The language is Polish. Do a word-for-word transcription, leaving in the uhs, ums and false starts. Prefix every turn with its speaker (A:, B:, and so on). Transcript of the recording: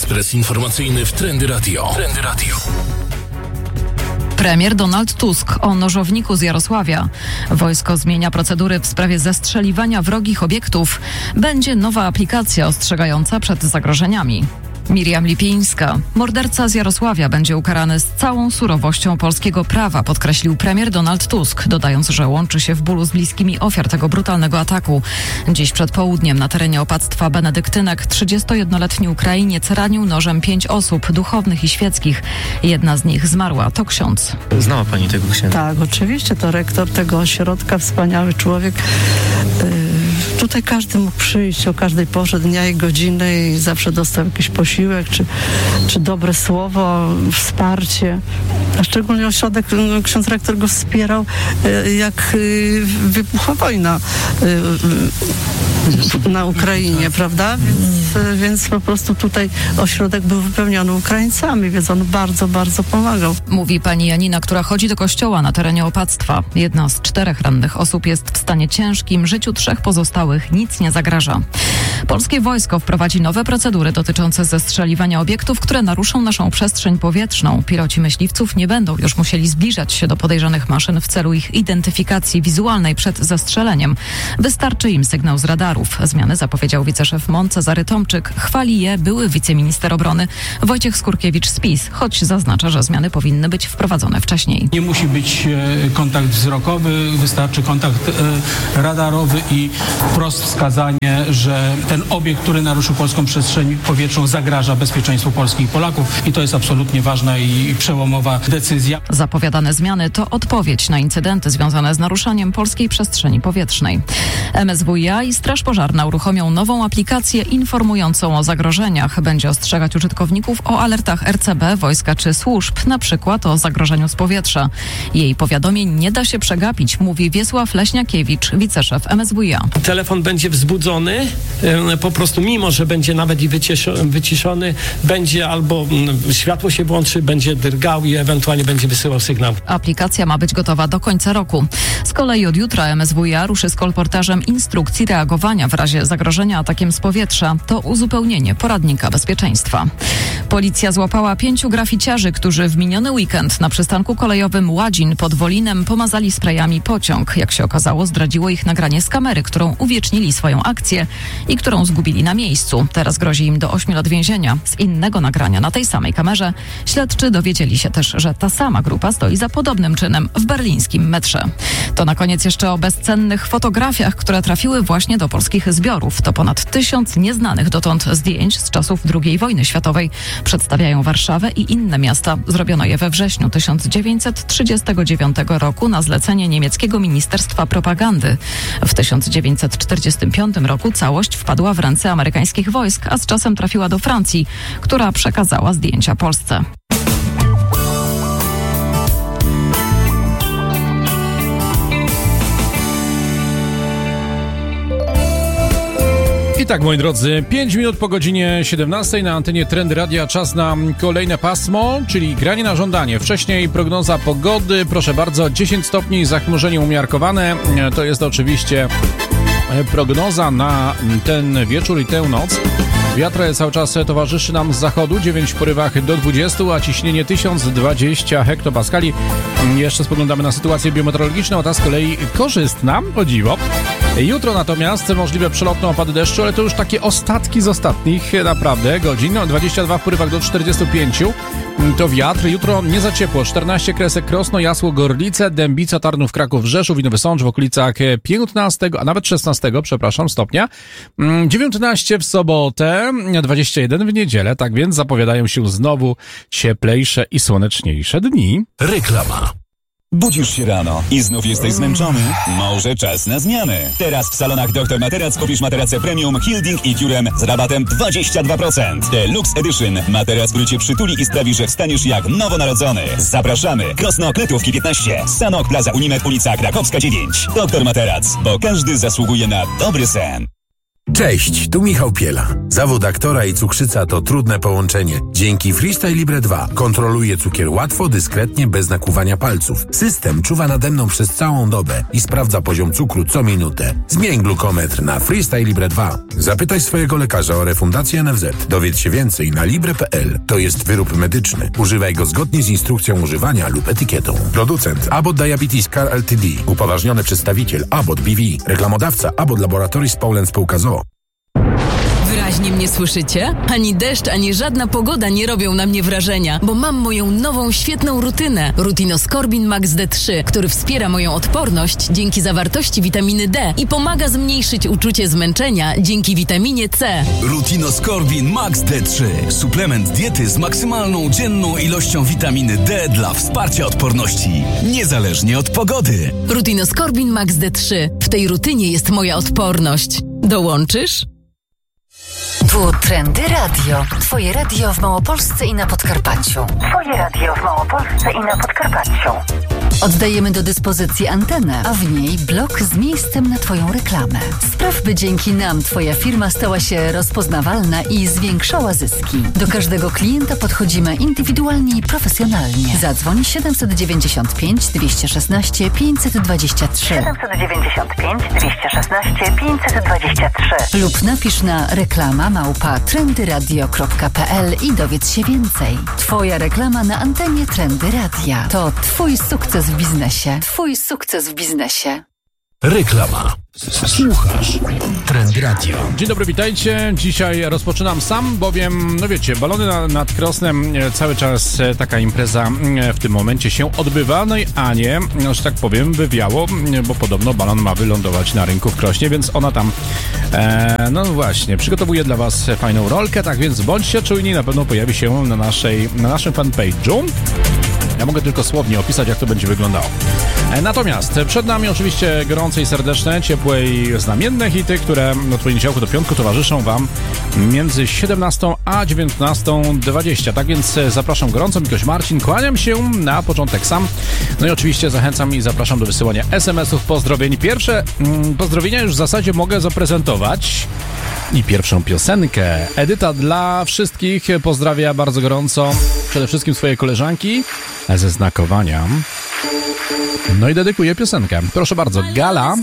A: Ekspres informacyjny w Trendy Radio. Trendy Radio.
B: Premier Donald Tusk o nożowniku z Jarosławia. Wojsko zmienia procedury w sprawie zestrzeliwania wrogich obiektów. Będzie nowa aplikacja ostrzegająca przed zagrożeniami. Miriam Lipińska. Morderca z Jarosławia będzie ukarany z całą surowością polskiego prawa, podkreślił premier Donald Tusk, dodając, że łączy się w bólu z bliskimi ofiar tego brutalnego ataku. Dziś przed południem na terenie opactwa Benedyktynek trzydziestojednoletni Ukrainiec ranił nożem pięć osób, duchownych i świeckich. Jedna z nich zmarła. To ksiądz.
C: Znała pani tego księdza?
D: Tak, oczywiście. To rektor tego ośrodka, wspaniały człowiek. Yy, tutaj każdy mógł przyjść o każdej porze dnia i godziny i zawsze dostał jakiś posiłek. Czy, czy dobre słowo, wsparcie. A szczególnie ośrodek, no, ksiądz rektor go wspierał, jak wybuchła wojna na Ukrainie, prawda? Więc, więc po prostu tutaj ośrodek był wypełniony Ukraińcami, więc on bardzo, bardzo pomagał.
B: Mówi pani Janina, która chodzi do kościoła na terenie opactwa. Jedna z czterech rannych osób jest w stanie ciężkim. Życiu trzech pozostałych nic nie zagraża. Polskie wojsko wprowadzi nowe procedury dotyczące zestrzeliwania obiektów, które naruszą naszą przestrzeń powietrzną. Piloci myśliwców nie będą już musieli zbliżać się do podejrzanych maszyn w celu ich identyfikacji wizualnej przed zestrzeleniem. Wystarczy im sygnał z radarów. Zmiany zapowiedział wiceszef M O N Cezary Tomczyk. Chwali je były wiceminister obrony Wojciech Skurkiewicz z PiS, choć zaznacza, że zmiany powinny być wprowadzone wcześniej.
E: Nie musi być e, kontakt wzrokowy, wystarczy kontakt e, radarowy i wprost wskazanie, że ten obiekt, który naruszył polską przestrzeń powietrzną, zagraża bezpieczeństwu Polski i Polaków i to jest absolutnie ważna i przełomowa decyzja.
B: Zapowiadane zmiany to odpowiedź na incydenty związane z naruszaniem polskiej przestrzeni powietrznej. M S W i A i Straż Pożarna uruchomią nową aplikację informującą o zagrożeniach. Będzie ostrzegać użytkowników o alertach R C B, wojska czy służb, na przykład o zagrożeniu z powietrza. Jej powiadomień nie da się przegapić, mówi Wiesław Leśniakiewicz, wiceszef M S W i A.
F: Telefon będzie wzbudzony, po prostu mimo, że będzie nawet i wyciszony, będzie albo światło się włączy, będzie drgał i ewentualnie będzie wysyłał sygnał.
B: Aplikacja ma być gotowa do końca roku. Z kolei od jutra M S W i A ruszy z kolportażem instrukcji reagowania w razie zagrożenia atakiem z powietrza. To uzupełnienie poradnika bezpieczeństwa. Policja złapała pięciu graficiarzy, którzy w miniony weekend na przystanku kolejowym Ładzin pod Wolinem pomazali sprayami pociąg. Jak się okazało, zdradziło ich nagranie z kamery, którą uwiecznili swoją akcję i którą zgubili na miejscu. Teraz grozi im do ośmiu lat więzienia. Z innego nagrania na tej samej kamerze śledczy dowiedzieli się też, że ta sama grupa stoi za podobnym czynem w berlińskim metrze. To na koniec jeszcze o bezcennych fotografiach, które trafiły właśnie do polskich zbiorów. To ponad tysiąc nieznanych dotąd zdjęć z czasów drugiej wojny światowej. Przedstawiają Warszawę i inne miasta. Zrobiono je we wrześniu tysiąc dziewięćset trzydziestego dziewiątego roku na zlecenie niemieckiego Ministerstwa Propagandy. W tysiąc dziewięćset czterdziestym piątym roku całość wpadła w ręce amerykańskich wojsk, a z czasem trafiła do Francji, która przekazała zdjęcia Polsce.
G: I tak, moi drodzy, pięć minut po godzinie siedemnastej na antenie Trendy Radia. Czas na kolejne pasmo, czyli granie na żądanie. Wcześniej prognoza pogody, proszę bardzo, dziesięć stopni, zachmurzenie umiarkowane. To jest oczywiście prognoza na ten wieczór i tę noc. Wiatr cały czas towarzyszy nam z zachodu, dziewięć w porywach do dwudziestu, a ciśnienie tysiąc dwadzieścia hektopaskali. Jeszcze spoglądamy na sytuację biometeorologiczną, a ta z kolei korzystna, o dziwo. Jutro natomiast możliwe przelotne opady deszczu, ale to już takie ostatki z ostatnich naprawdę godzin. dwadzieścia dwa w porywach do czterdziestu pięciu. To wiatr. Jutro nie za ciepło. czternaście Kresek, Krosno, Jasło, Gorlice, Dębica, Tarnów, Kraków, Rzeszów i Nowy Sącz w okolicach piętnastego, a nawet szesnastego, przepraszam, stopnia. dziewiętnaście w sobotę, dwadzieścia jeden w niedzielę. Tak więc zapowiadają się znowu cieplejsze i słoneczniejsze dni.
A: Reklama.
H: Budzisz się rano i znów jesteś zmęczony? Może czas na zmianę. Teraz w salonach doktor Materac kupisz materace premium Hilding i Curem z rabatem dwadzieścia dwa procent. Deluxe Edition. Materac, który cię przytuli i sprawi, że wstaniesz jak nowonarodzony. Zapraszamy. Krosno Kletówki piętnaście. Sanok Plaza Unimed, ulica Krakowska dziewięć. doktor Materac, bo każdy zasługuje na dobry sen.
C: Cześć, tu Michał Piela. Zawód aktora i cukrzyca to trudne połączenie. Dzięki Freestyle Libre dwa kontroluję cukier łatwo, dyskretnie, bez nakłuwania palców. System czuwa nade mną przez całą dobę i sprawdza poziom cukru co minutę. Zmień glukometr na Freestyle Libre dwa. Zapytaj swojego lekarza o refundację N F Z. Dowiedz się więcej na libre kropka p l. To jest wyrób medyczny. Używaj go zgodnie z instrukcją używania lub etykietą. Producent Abbott Diabetes Care Ltd. Upoważniony przedstawiciel Abbott B V. Reklamodawca Abbott Laboratories Poland Spółka z o o.
I: Wyraźnie mnie słyszycie? Ani deszcz, ani żadna pogoda nie robią na mnie wrażenia, bo mam moją nową, świetną rutynę. Rutinoskorbin Max D trzy, który wspiera moją odporność dzięki zawartości witaminy D i pomaga zmniejszyć uczucie zmęczenia dzięki witaminie C.
J: Rutinoskorbin Max D trzy. Suplement diety z maksymalną dzienną ilością witaminy D dla wsparcia odporności, niezależnie od pogody.
I: Rutinoskorbin Max D trzy. W tej rutynie jest moja odporność. Dołączysz?
K: Tu Trendy Radio. Twoje radio w Małopolsce i na Podkarpaciu. Twoje radio w Małopolsce i na Podkarpaciu. Oddajemy do dyspozycji antenę, a w niej blok z miejscem na Twoją reklamę. Spraw, by dzięki nam Twoja firma stała się rozpoznawalna i zwiększała zyski. Do każdego klienta podchodzimy indywidualnie i profesjonalnie. Zadzwoń siedem dziewięć pięć, dwieście szesnaście, pięćset dwadzieścia trzy siedem dziewięć pięć, dwieście szesnaście, pięćset dwadzieścia trzy lub napisz na reklama małpa trendyradio kropka p l i dowiedz się więcej. Twoja reklama na antenie Trendy Radia. To Twój sukces w biznesie. Twój sukces w biznesie.
A: Reklama. Słuchasz Trendy Radio.
G: Dzień dobry, witajcie. Dzisiaj rozpoczynam sam, bowiem, no wiecie, balony na, nad Krosnem, cały czas taka impreza w tym momencie się odbywa. No i Anię, że tak powiem, wywiało, bo podobno balon ma wylądować na rynku w Krośnie, więc ona tam, e, no właśnie, przygotowuje dla was fajną rolkę, tak więc bądźcie czujni, na pewno pojawi się na, naszej, na naszym fanpage'u. Ja mogę tylko słownie opisać, jak to będzie wyglądało. Natomiast przed nami oczywiście gorące i serdeczne, ciepłe i znamienne hity, które od poniedziałku do piątku towarzyszą wam między siedemnastą a dziewiętnastą dwadzieścia. Tak więc zapraszam gorąco, Mikoś Marcin, kłaniam się na początek sam. No i oczywiście zachęcam i zapraszam do wysyłania es em esów, pozdrowień. Pierwsze mm, pozdrowienia już w zasadzie mogę zaprezentować. I pierwszą piosenkę. Edyta dla wszystkich pozdrawia bardzo gorąco przede wszystkim swoje koleżanki ze znakowania. No i dedykuje piosenkę. Proszę bardzo, Gala.